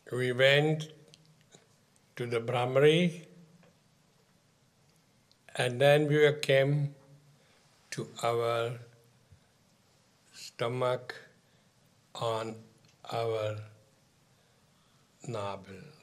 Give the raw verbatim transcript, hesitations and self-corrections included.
we went to the Brahmari, and then we came to our stomach on our navel.